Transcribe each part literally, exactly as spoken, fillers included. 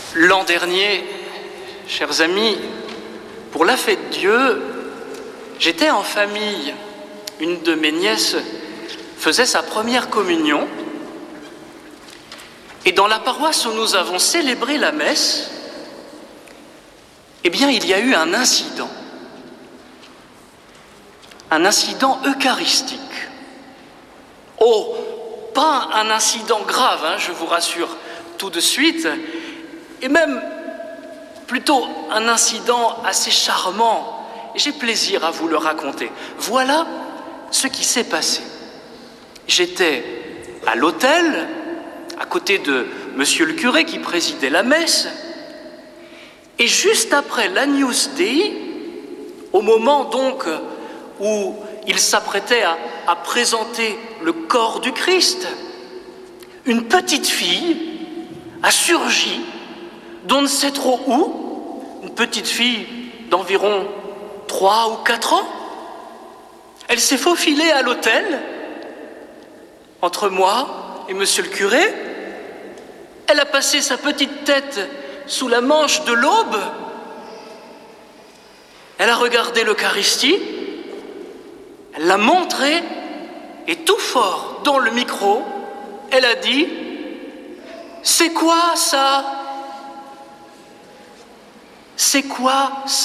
L'an dernier, chers amis, pour la fête Dieu, j'étais en famille. Une de mes nièces faisait sa première communion. Et dans la paroisse où nous avons célébré la messe, eh bien, il y a eu un incident. Un incident eucharistique. Oh, pas un incident grave, hein, je vous rassure tout de suite, et même plutôt un incident assez charmant. J'ai plaisir à vous le raconter. Voilà ce qui s'est passé. J'étais à l'autel, à côté de monsieur le curé qui présidait la messe, et juste après l'Agnus Dei, au moment donc où il s'apprêtait à, à présenter le corps du Christ, une petite fille a surgi d'on ne sait trop où, une petite fille d'environ trois ou quatre ans. Elle s'est faufilée à l'autel, entre moi et monsieur le curé. Elle a passé sa petite tête sous la manche de l'aube. Elle a regardé l'Eucharistie, elle l'a montré, et tout fort dans le micro, elle a dit « C'est quoi ça ? C'est quoi ça ?»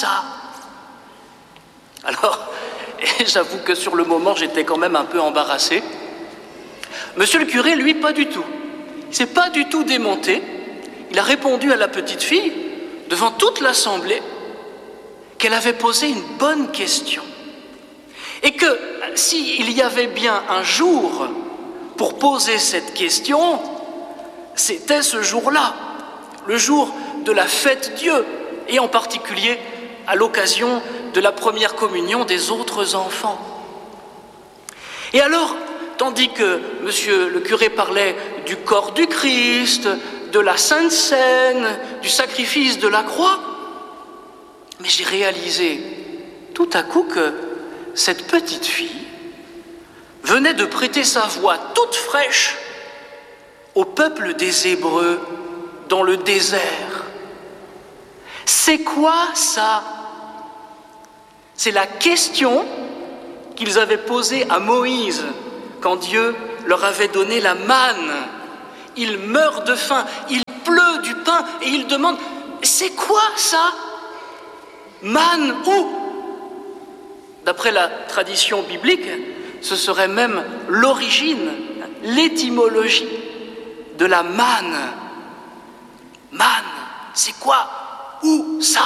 Alors, j'avoue que sur le moment, j'étais quand même un peu embarrassé. Monsieur le curé, lui, pas du tout. Il ne s'est pas du tout démonté. Il a répondu à la petite fille, devant toute l'assemblée, qu'elle avait posé une bonne question. Et que s'il y avait bien un jour pour poser cette question, c'était ce jour-là, le jour de la fête Dieu, et en particulier à l'occasion de la première communion des autres enfants. Et alors, tandis que monsieur le curé parlait du corps du Christ, de la Sainte Seine, du sacrifice de la croix, mais j'ai réalisé tout à coup que cette petite fille venait de prêter sa voix toute fraîche au peuple des Hébreux dans le désert. C'est quoi ça ? C'est la question qu'ils avaient posée à Moïse quand Dieu leur avait donné la manne. Ils meurent de faim, il pleut du pain et ils demandent « C'est quoi ça ? Manne où ?» D'après la tradition biblique, ce serait même l'origine, l'étymologie de la manne. Manne, c'est quoi ? Où ça ?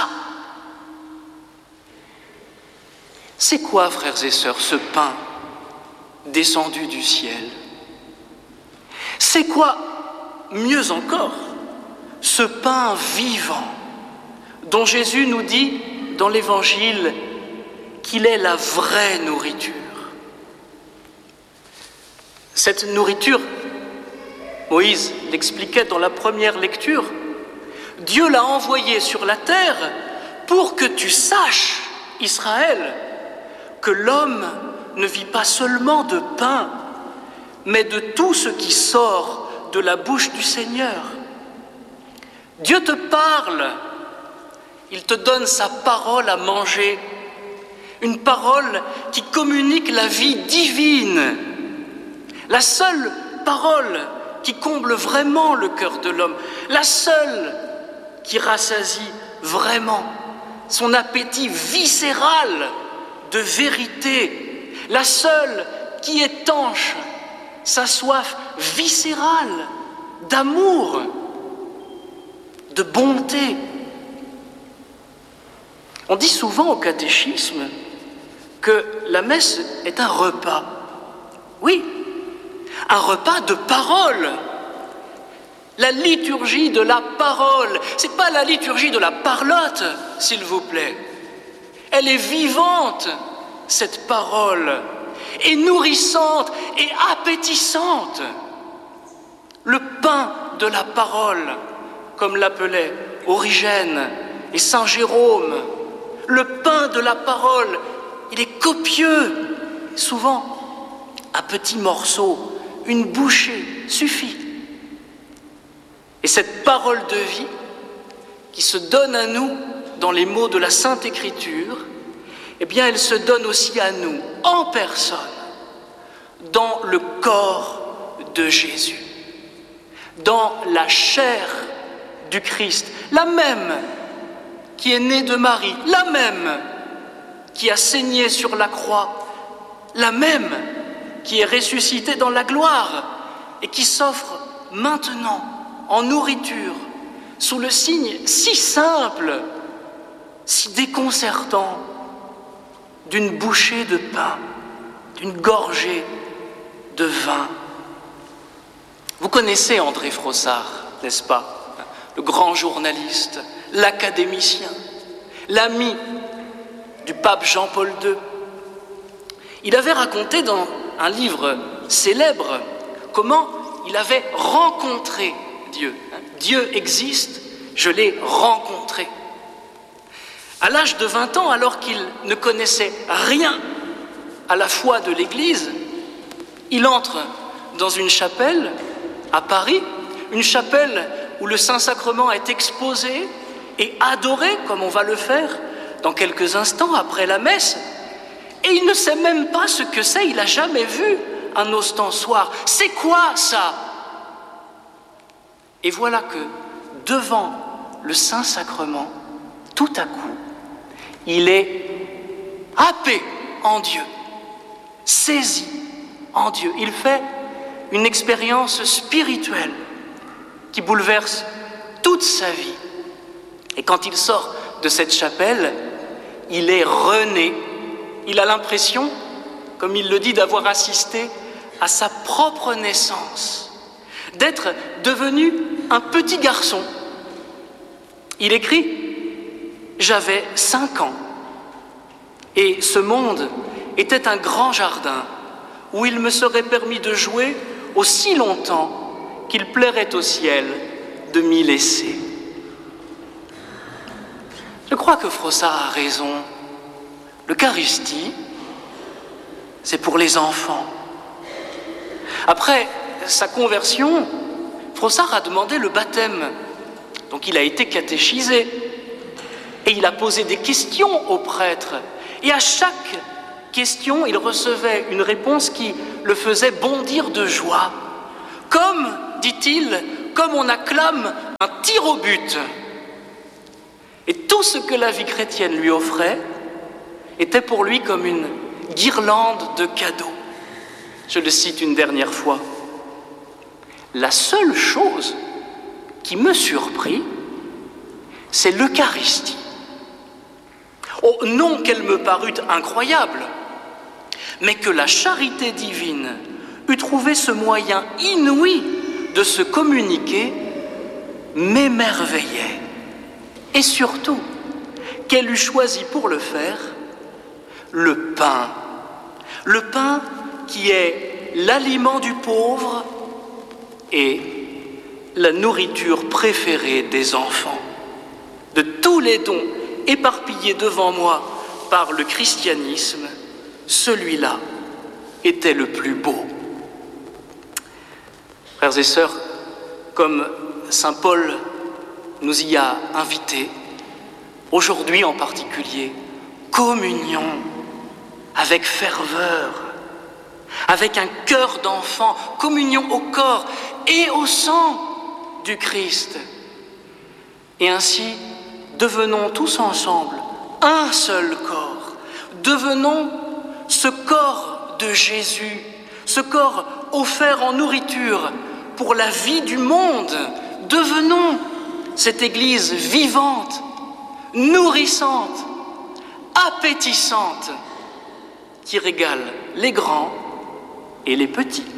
C'est quoi, frères et sœurs, ce pain descendu du ciel ? C'est quoi, mieux encore, ce pain vivant dont Jésus nous dit dans l'Évangile qu'il est la vraie nourriture ? Cette nourriture, Moïse l'expliquait dans la première lecture, Dieu l'a envoyée sur la terre pour que tu saches, Israël, que l'homme ne vit pas seulement de pain, mais de tout ce qui sort de la bouche du Seigneur. Dieu te parle, il te donne sa parole à manger, une parole qui communique la vie divine, la seule parole qui comble vraiment le cœur de l'homme, la seule qui rassasie vraiment son appétit viscéral de vérité, la seule qui étanche sa soif viscérale d'amour, de bonté. On dit souvent au catéchisme que la messe est un repas. Oui, un repas de parole. La liturgie de la parole, c'est pas la liturgie de la parlotte, s'il vous plaît. Elle est vivante, cette parole, et nourrissante et appétissante. Le pain de la parole, comme l'appelaient Origène et Saint Jérôme. Le pain de la parole, il est copieux, souvent à petits morceaux, une bouchée suffit. Et cette parole de vie, qui se donne à nous dans les mots de la Sainte Écriture, eh bien elle se donne aussi à nous en personne, dans le corps de Jésus, dans la chair du Christ, la même qui est née de Marie, la même qui a saigné sur la croix, la même qui est ressuscitée dans la gloire et qui s'offre maintenant en nourriture sous le signe si simple, si déconcertant d'une bouchée de pain, d'une gorgée de vin. Vous connaissez André Frossard, n'est-ce pas? Le grand journaliste, l'académicien, l'ami du pape Jean-Paul deux. Il avait raconté dans un livre célèbre comment il avait rencontré Dieu. Dieu existe, je l'ai rencontré. À l'âge de vingt ans, alors qu'il ne connaissait rien à la foi de l'Église, il entre dans une chapelle à Paris, une chapelle où le Saint-Sacrement est exposé et adoré, comme on va le faire dans quelques instants après la messe, et il ne sait même pas ce que c'est, il n'a jamais vu un ostensoir. C'est quoi ça? Et voilà que devant le Saint-Sacrement, tout à coup, il est happé en Dieu, saisi en Dieu. Il fait une expérience spirituelle qui bouleverse toute sa vie. Et quand il sort de cette chapelle, il est rené. Il a l'impression, comme il le dit, d'avoir assisté à sa propre naissance, d'être devenu un petit garçon. Il écrit « J'avais cinq ans et ce monde était un grand jardin où il me serait permis de jouer aussi longtemps qu'il plairait au ciel de m'y laisser. » Je crois que Frossard a raison. L'Eucharistie, c'est pour les enfants. Après sa conversion, Frossard a demandé le baptême. Donc il a été catéchisé. Et il a posé des questions aux prêtres. Et à chaque question, il recevait une réponse qui le faisait bondir de joie. Comme, dit-il, comme on acclame un tir au but. Et tout ce que la vie chrétienne lui offrait était pour lui comme une guirlande de cadeaux. Je le cite une dernière fois. La seule chose qui me surprit, c'est l'Eucharistie. Oh, non qu'elle me parut incroyable, mais que la charité divine eût trouvé ce moyen inouï de se communiquer m'émerveillait. Et surtout, qu'elle eût choisi pour le faire le pain. Le pain qui est l'aliment du pauvre et la nourriture préférée des enfants. De tous les dons éparpillés devant moi par le christianisme, celui-là était le plus beau. Frères et sœurs, comme saint Paul nous y a invités, aujourd'hui en particulier, communion avec ferveur, avec un cœur d'enfant, communion au corps et au sang du Christ. Et ainsi, devenons tous ensemble un seul corps. Devenons ce corps de Jésus, ce corps offert en nourriture pour la vie du monde. Devenons cette Église vivante, nourrissante, appétissante, qui régale les grands et les petits.